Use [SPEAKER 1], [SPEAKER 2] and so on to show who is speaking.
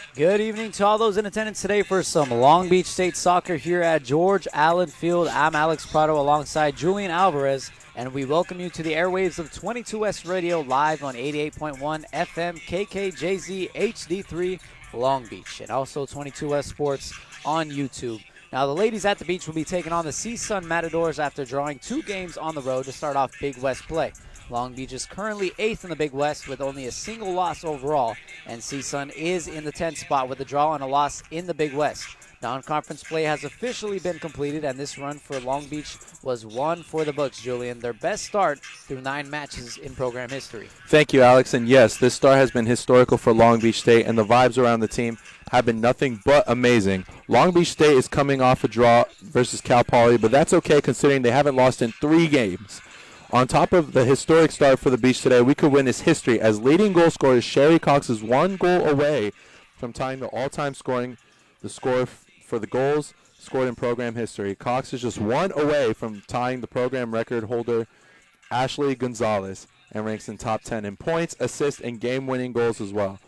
[SPEAKER 1] Good evening to all those in attendance today for some Long Beach State soccer here at George Allen Field. I'm Alex Prado alongside Julian Alvarez, and we welcome you to the airwaves of 22S Radio live on 88.1 FM KKJZ HD3 Long Beach, and also 22S Sports on YouTube. Now, the ladies at the beach will be taking on the CSUN Matadors after drawing 2 games on the road to start off Big West play. Long Beach is currently 8th in the Big West with only a single loss overall, and CSUN is in the 10th spot with a draw and a loss in the Big West. Non-conference play has officially been completed, and this run for Long Beach was one for the books, Julian. Their best start through 9 matches in program history.
[SPEAKER 2] Thank you, Alex. And yes, this start has been historical for Long Beach State, and the vibes around the team have been nothing but amazing. Long Beach State is coming off a draw versus Cal Poly, but that's okay considering they haven't lost in 3 games. On top of the historic start for the Beach today, we could witness history as leading goal scorer Sherry Cox is 1 goal away from tying the all-time the score for the goals scored in program history. Cox is just 1 away from tying the program record holder Ashley Gonzalez and ranks in top 10 in points, assists, and game-winning goals as well.